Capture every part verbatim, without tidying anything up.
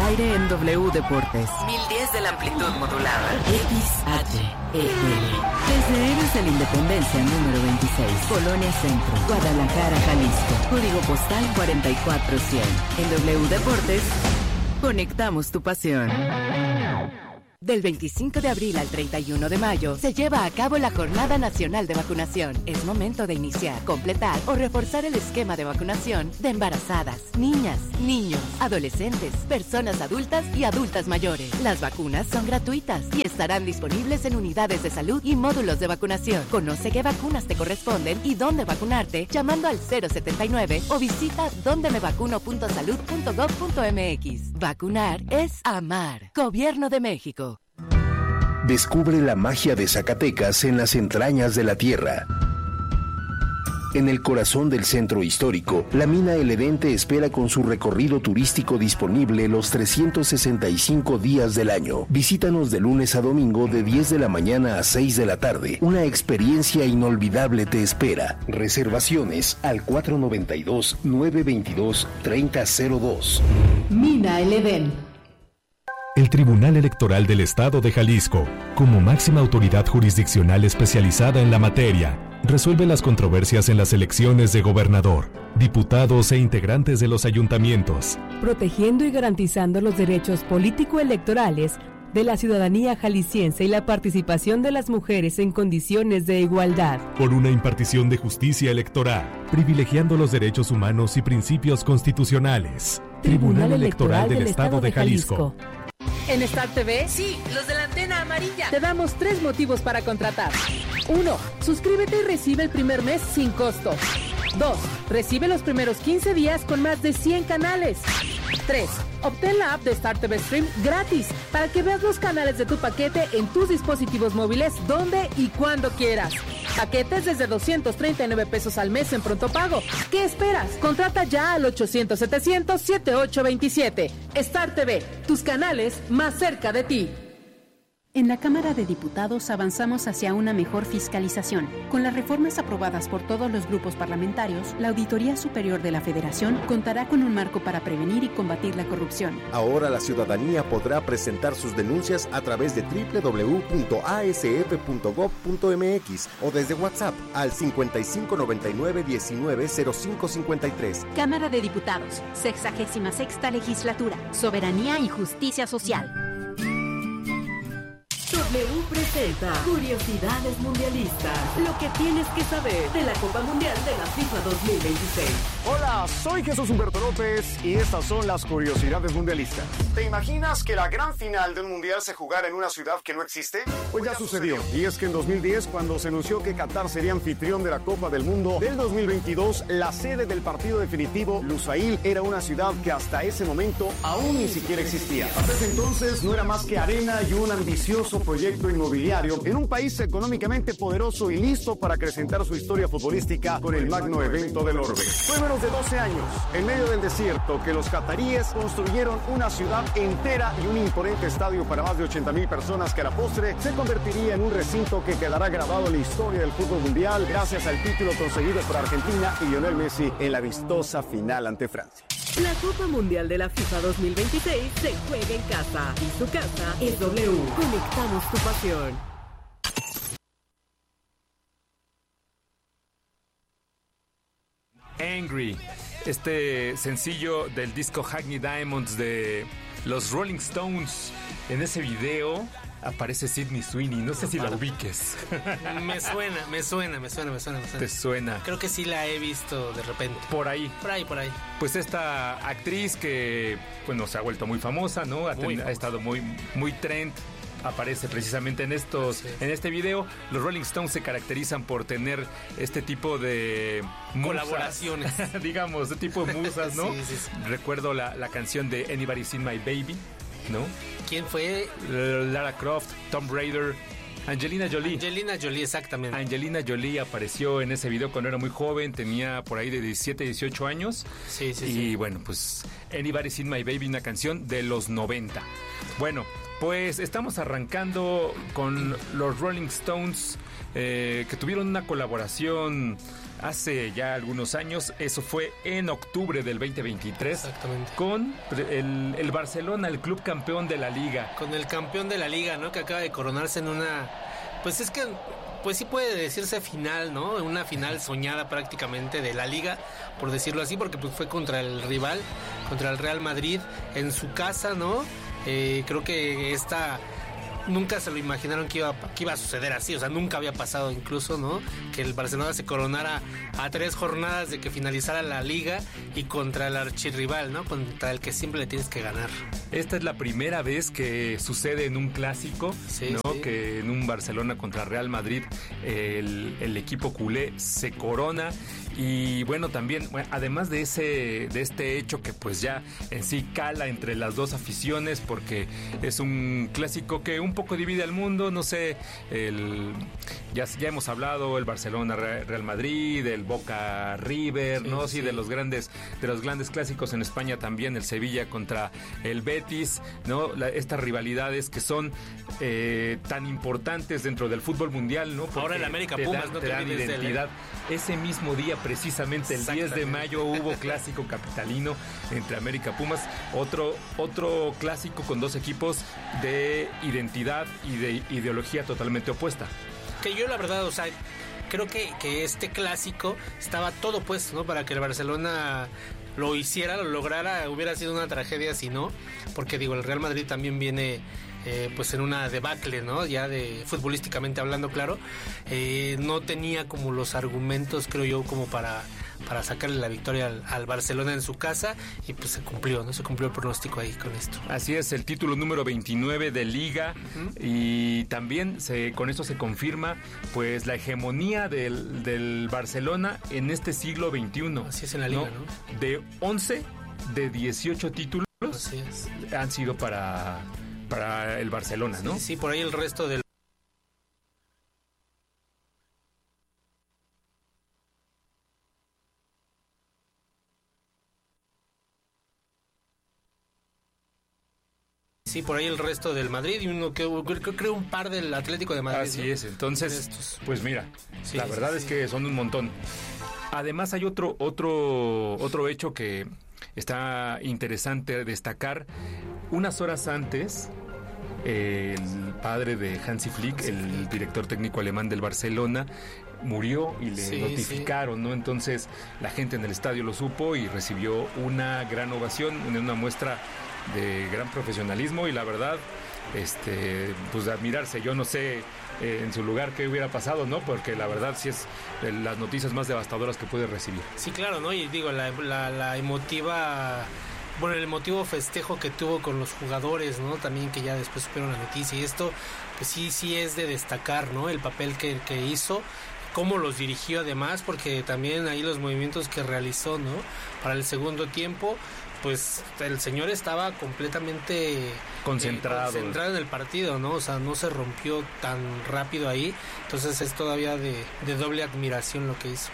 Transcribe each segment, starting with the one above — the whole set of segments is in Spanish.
aire en W Deportes. mil diez de la amplitud modulada. X H E L. Desde Héroes de la Independencia número veintiséis, Colonia Centro, Guadalajara, Jalisco. Código postal cuarenta y cuatro cien. En W Deportes, conectamos tu pasión. Del veinticinco de abril al treinta y uno de mayo se lleva a cabo la Jornada Nacional de Vacunación. Es momento de iniciar, completar o reforzar el esquema de vacunación de embarazadas, niñas, niños, adolescentes, personas adultas y adultas mayores. Las vacunas son gratuitas y estarán disponibles en unidades de salud y módulos de vacunación. Conoce qué vacunas te corresponden y dónde vacunarte llamando al cero setenta y nueve o visita donde me vacuno punto salud punto gob punto mx. Vacunar es amar. Gobierno de México. Descubre la magia de Zacatecas en las entrañas de la tierra. En el corazón del centro histórico, la mina El Edén te espera con su recorrido turístico disponible los trescientos sesenta y cinco días del año. Visítanos de lunes a domingo de diez de la mañana a seis de la tarde. Una experiencia inolvidable te espera. Reservaciones al cuatro noventa y dos, nueve veintidós, treinta cero dos. Mina El Edén. El Tribunal Electoral del Estado de Jalisco, como máxima autoridad jurisdiccional especializada en la materia, resuelve las controversias en las elecciones de gobernador, diputados e integrantes de los ayuntamientos, protegiendo y garantizando los derechos político-electorales de la ciudadanía jalisciense y la participación de las mujeres en condiciones de igualdad. Por una impartición de justicia electoral, privilegiando los derechos humanos y principios constitucionales. Tribunal Electoral del Estado de Jalisco. En Star T V, sí, los de la antena amarilla. Te damos tres motivos para contratar. Uno, suscríbete y recibe el primer mes sin costo. Dos, recibe los primeros quince días con más de cien canales. Tres, obtén la app de Star T V Stream gratis para que veas los canales de tu paquete en tus dispositivos móviles donde y cuando quieras. Paquetes desde doscientos treinta y nueve pesos al mes en pronto pago. ¿Qué esperas? Contrata ya al ochocientos, setecientos, setenta y ocho veintisiete. Star T V, tus canales más cerca de ti. En la Cámara de Diputados avanzamos hacia una mejor fiscalización. Con las reformas aprobadas por todos los grupos parlamentarios, la Auditoría Superior de la Federación contará con un marco para prevenir y combatir la corrupción. Ahora la ciudadanía podrá presentar sus denuncias a través de doble u doble u doble u punto a s f punto gob punto m x o desde WhatsApp al cincuenta y cinco noventa y nueve diecinueve cero cinco cincuenta y tres. Cámara de Diputados, sexagésima sexta legislatura, soberanía y justicia social. W presenta Curiosidades Mundialistas. Lo que tienes que saber de la Copa Mundial de la FIFA dos mil veintiséis. Hola, soy Jesús Humberto López y estas son las Curiosidades Mundialistas. ¿Te imaginas que la gran final de un mundial se jugara en una ciudad que no existe? Pues ya sucedió. Y es que en dos mil diez, cuando se anunció que Qatar sería anfitrión de la Copa del Mundo del dos mil veintidós, la sede del partido definitivo, Lusail, era una ciudad que hasta ese momento aún ni siquiera existía. Hasta ese entonces no era más que arena y un ambicioso proyecto inmobiliario en un país económicamente poderoso y listo para acrecentar su historia futbolística con el magno evento del orbe. Fue menos de doce años, en medio del desierto, que los cataríes construyeron una ciudad entera y un imponente estadio para más de ochenta mil personas que a la postre se convertiría en un recinto que quedará grabado en la historia del fútbol mundial gracias al título conseguido por Argentina y Lionel Messi en la vistosa final ante Francia. La Copa Mundial de la FIFA dos mil veintiséis se juega en casa y su casa es W. Conectamos tu pasión. Angry, este sencillo del disco Hackney Diamonds de los Rolling Stones. En ese video aparece Sydney Sweeney, no sé si la ubiques. Me suena, me suena, me suena, me suena, me suena. ¿Te suena? Creo que sí la he visto de repente. Por ahí. Por ahí, por ahí. Pues esta actriz que, bueno, se ha vuelto muy famosa, ¿no? Ha, ten, ha estado muy, muy trend. Aparece precisamente en estos, sí. en este video. Los Rolling Stones se caracterizan por tener este tipo de musas, colaboraciones, digamos, de tipo de musas, ¿no? sí, sí, sí. Recuerdo la, la canción de Anybody Seen My Baby, ¿no? ¿Quién fue? Lara Croft, Tomb Raider, Angelina Jolie. Angelina Jolie, exactamente. Angelina Jolie apareció en ese video cuando era muy joven, tenía por ahí de diecisiete, dieciocho años. Sí, sí, y sí. bueno, pues Anybody Seen My Baby, una canción de los noventa. Bueno, Pues estamos arrancando con los Rolling Stones, eh, que tuvieron una colaboración hace ya algunos años. Eso fue en octubre del veinte veintitrés. Exactamente. Con el, el Barcelona, el club campeón de la Liga. Con el campeón de la Liga, ¿no? Que acaba de coronarse en una... Pues es que... Pues sí puede decirse final, ¿no? Una final soñada prácticamente de la Liga, por decirlo así, porque pues fue contra el rival, contra el Real Madrid, en su casa, ¿no? Eh, creo que esta... Nunca se lo imaginaron que iba, que iba a suceder así, o sea, nunca había pasado incluso, ¿no? Que el Barcelona se coronara a tres jornadas de que finalizara la Liga y contra el archirrival, ¿no? Contra el que siempre le tienes que ganar. Esta es la primera vez que sucede en un clásico, sí, ¿no? Sí. Que en un Barcelona contra Real Madrid el, el equipo culé se corona. Y bueno, también, bueno, además de ese, de este hecho que pues ya en sí cala entre las dos aficiones, porque es un clásico que un poco divide al mundo, no sé, el, ya, ya hemos hablado, el Barcelona Real Madrid, el Boca River, sí, ¿no? Sí, sí, de los grandes, de los grandes clásicos en España también, el Sevilla contra el Betis, ¿no? La, estas rivalidades que son eh, tan importantes dentro del fútbol mundial, ¿no? Porque ahora el América Pumas, no te olvides de identidad. Ese mismo día, precisamente el diez de mayo, hubo clásico capitalino entre América Pumas, otro, otro clásico con dos equipos de identidad y de ideología totalmente opuesta. Que yo la verdad, o sea, creo que, que este clásico estaba todo puesto, ¿no? Para que el Barcelona lo hiciera, lo lograra. Hubiera sido una tragedia si no, porque digo, el Real Madrid también viene... Eh, pues en una debacle, ¿no? Ya de futbolísticamente hablando, claro, eh, no tenía como los argumentos, creo yo, como para, para sacarle la victoria al, al Barcelona en su casa, y pues se cumplió, ¿no? Se cumplió el pronóstico ahí con esto. Así es, el título número veintinueve de Liga, uh-huh. Y también se, con esto se confirma pues la hegemonía del, del Barcelona en este siglo veintiuno. Así es en la Liga, ¿no? ¿no? De once, de dieciocho títulos. Así es. Han sido para... para el Barcelona, ¿no? Sí, sí, por ahí el resto del... Sí, por ahí el resto del Madrid y uno que creo, creo un par del Atlético de Madrid. Así, ¿no? Es, entonces, pues mira, sí, la verdad sí, es sí. que son un montón. Además hay otro, otro, otro hecho que está interesante destacar. Unas horas antes, eh, el padre de Hansi Flick, el director técnico alemán del Barcelona, murió y le sí, notificaron, sí. ¿no? Entonces la gente en el estadio lo supo y recibió una gran ovación, una muestra de gran profesionalismo y la verdad, este, pues de admirarse. Yo no sé eh, en su lugar qué hubiera pasado, ¿no? Porque la verdad sí es de las noticias más devastadoras que puede recibir. Sí, claro, ¿no? Y digo, la, la, la emotiva... Bueno, el emotivo festejo que tuvo con los jugadores, ¿no? También que ya después supieron la noticia y esto, pues sí, sí es de destacar, ¿no? El papel que, que hizo, cómo los dirigió además, porque también ahí los movimientos que realizó, ¿no? Para el segundo tiempo, pues el señor estaba completamente concentrado. Eh, concentrado en el partido, ¿no? O sea, no se rompió tan rápido ahí, entonces es todavía de, de doble admiración lo que hizo.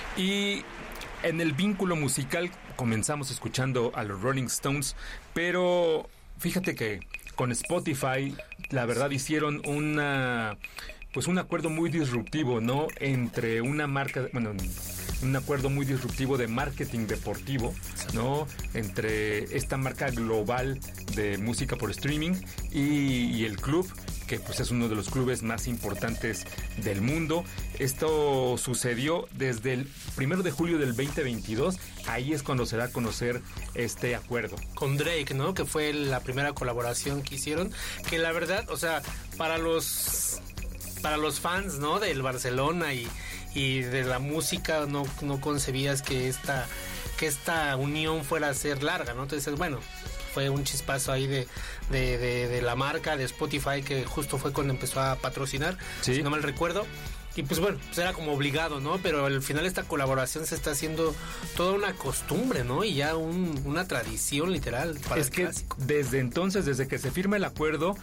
Y en el vínculo musical comenzamos escuchando a los Rolling Stones, pero fíjate que con Spotify, la verdad hicieron una, pues un acuerdo muy disruptivo, ¿no? Entre una marca, bueno, un acuerdo muy disruptivo de marketing deportivo, ¿no? Entre esta marca global de música por streaming y, y el club, que pues es uno de los clubes más importantes del mundo. Esto sucedió desde el primero de julio del veinte veintidós. Ahí es cuando se da a conocer este acuerdo. Con Drake, ¿no? Que fue la primera colaboración que hicieron. Que la verdad, o sea, para los para los fans, ¿no? Del Barcelona y, y de la música, no, no concebías que esta, que esta unión fuera a ser larga, ¿no? Entonces, bueno, fue un chispazo ahí de, de, de, de la marca de Spotify, que justo fue cuando empezó a patrocinar, ¿sí? Si no mal recuerdo. Y pues bueno, pues era como obligado, ¿no? Pero al final esta colaboración se está haciendo toda una costumbre, ¿no? Y ya un, una tradición literal para es el que clásico. Desde entonces, desde que se firma el acuerdo,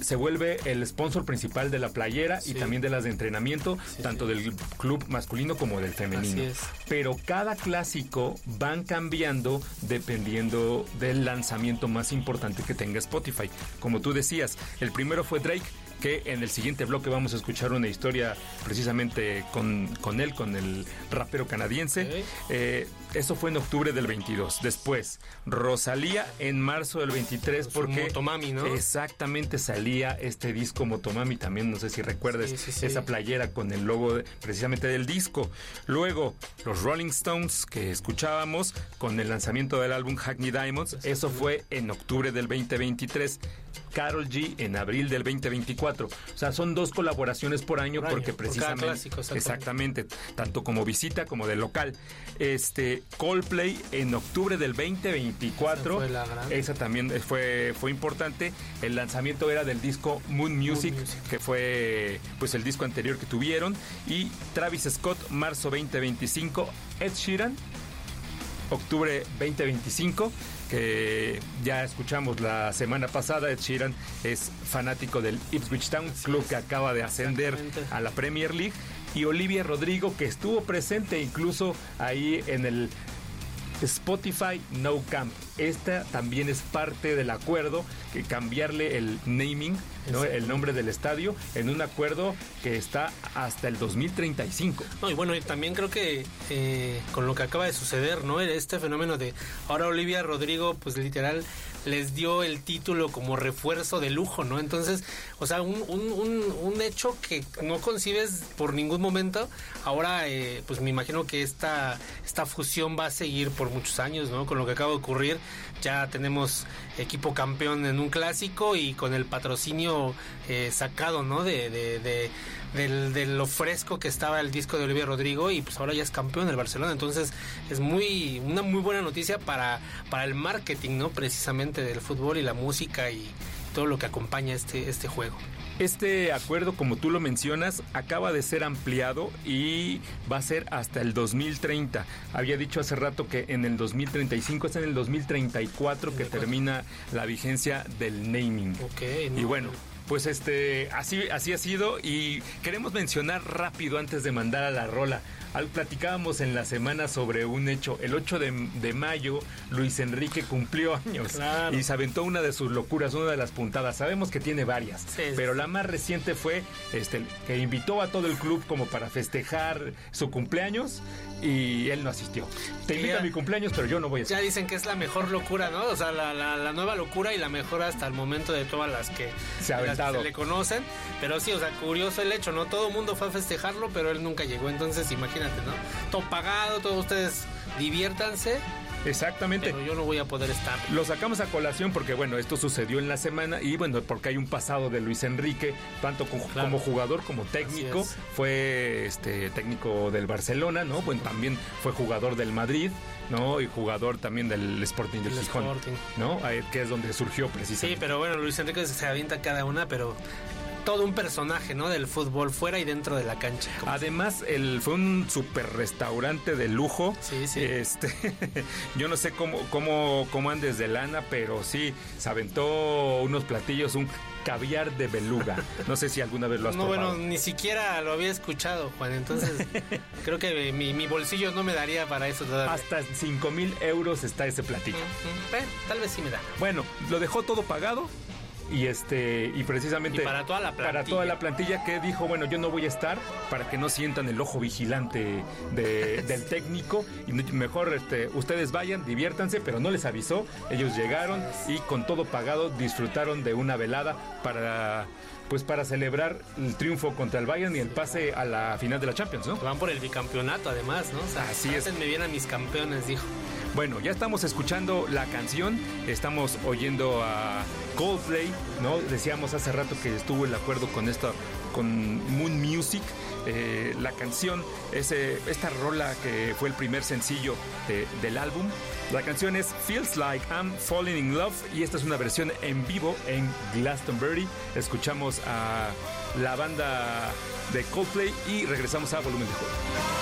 se vuelve el sponsor principal de la playera sí. y también de las de entrenamiento, sí, tanto sí. del club masculino como del femenino. Así es. Pero cada clásico van cambiando dependiendo del lanzamiento más importante que tenga Spotify. Como tú decías, el primero fue Drake, que en el siguiente bloque vamos a escuchar una historia precisamente con, con él, con el rapero canadiense. Okay. Eh, eso fue en octubre del veintidós. Después, Rosalía en marzo del veintitrés, pues porque Motomami, ¿no? Exactamente salía este disco Motomami, también no sé si recuerdes sí, sí, sí. esa playera con el logo de, precisamente del disco. Luego, los Rolling Stones que escuchábamos con el lanzamiento del álbum Hackney Diamonds, eso fue en octubre del veinte veintitrés. Karol G en abril del veinte veinticuatro. O sea, son dos colaboraciones por año, por año porque precisamente... Por clásico, exactamente, tanto como visita como de local. Este, Coldplay en octubre del veinte veinticuatro. Esa, fue la gran... Esa también fue, fue importante. El lanzamiento era del disco Moon Music, Moon Music, que fue pues el disco anterior que tuvieron. Y Travis Scott, marzo veinte veinticinco. Ed Sheeran, octubre veinte veinticinco, que ya escuchamos la semana pasada. Ed Sheeran es fanático del Ipswich Town, club que acaba de ascender a la Premier League. Y Olivia Rodrigo, que estuvo presente incluso ahí en el Spotify No Camp. Esta también es parte del acuerdo, que cambiarle el naming, ¿no? El nombre del estadio, en un acuerdo que está hasta el dos mil treinta y cinco. No, y bueno, y también creo que eh, con lo que acaba de suceder, ¿no? Este fenómeno de ahora Olivia Rodrigo, pues literal les dio el título como refuerzo de lujo, ¿no? Entonces, o sea, un, un, un, un hecho que no concibes por ningún momento. Ahora, eh, pues me imagino que esta, esta fusión va a seguir por muchos años, ¿no? Con lo que acaba de ocurrir, ya tenemos equipo campeón en un clásico y con el patrocinio eh, sacado, ¿no? De, de, de, de, de lo fresco que estaba el disco de Olivia Rodrigo, y pues ahora ya es campeón del Barcelona. Entonces es muy una muy buena noticia para, para el marketing, ¿no? Precisamente del fútbol y la música y todo lo que acompaña este, este juego. Este acuerdo, como tú lo mencionas, acaba de ser ampliado y va a ser hasta el dos mil treinta. Había dicho hace rato que en el dos mil treinta y cinco, es en el dos mil treinta y cuatro que termina la vigencia del naming. Okay, no, y bueno, pues este así, así ha sido, y queremos mencionar rápido antes de mandar a la rola. Al, platicábamos en la semana sobre un hecho. El ocho de, de mayo, Luis Enrique cumplió años. Claro. Y se aventó una de sus locuras, una de las puntadas. Sabemos que tiene varias, sí, pero la más reciente fue este, que invitó a todo el club como para festejar su cumpleaños, y él no asistió. Te invito a mi cumpleaños, pero yo no voy a asistir. Ya dicen que es la mejor locura, ¿no? O sea, la, la, la nueva locura y la mejor hasta el momento de todas las que se ha aventado, se le conocen. Pero sí, o sea, curioso el hecho, ¿no? Todo el mundo fue a festejarlo, pero él nunca llegó. Entonces, imagínate, ¿no? Todo pagado, todos ustedes diviértanse. Exactamente. Pero yo no voy a poder estar. Lo sacamos a colación porque, bueno, esto sucedió en la semana, y bueno, porque hay un pasado de Luis Enrique, tanto como, claro, como jugador como técnico. Fue este técnico del Barcelona, ¿no? Bueno, también fue jugador del Madrid, ¿no? Y jugador también del Sporting del Gijón, ¿no? Ahí, que es donde surgió precisamente. Sí, pero bueno, Luis Enrique se avienta cada una, pero todo un personaje, ¿no? Del fútbol fuera y dentro de la cancha. Además, él fue un super restaurante de lujo. Sí, sí. Este, yo no sé cómo, cómo, cómo andes de lana, pero sí, se aventó unos platillos, un caviar de beluga. No sé si alguna vez lo has no, probado. Bueno, ni siquiera lo había escuchado, Juan. Entonces, creo que mi, mi bolsillo no me daría para eso todavía. Hasta cinco mil euros está ese platillo. Uh-huh. Eh, tal vez sí me da. Bueno, lo dejó todo pagado. Y este y precisamente y para toda la plantilla. para toda la plantilla, que dijo, bueno, yo no voy a estar para que no sientan el ojo vigilante de, del técnico, y mejor este ustedes vayan, diviértanse, pero no les avisó. Ellos llegaron y con todo pagado disfrutaron de una velada para pues para celebrar el triunfo contra el Bayern y el pase a la final de la Champions, ¿no? Van por el bicampeonato además, ¿no? O sea, así es. Me vienen a mis campeones, dijo. Bueno, ya estamos escuchando la canción, estamos oyendo a Coldplay, ¿no? Decíamos hace rato que estuvo el acuerdo con esto, con Moon Music. Eh, la canción, ese, esta rola que fue el primer sencillo de, del álbum. La canción es Feels Like I'm Falling in Love, y esta es una versión en vivo en Glastonbury. Escuchamos a la banda de Coldplay y regresamos a Volumen de Juego.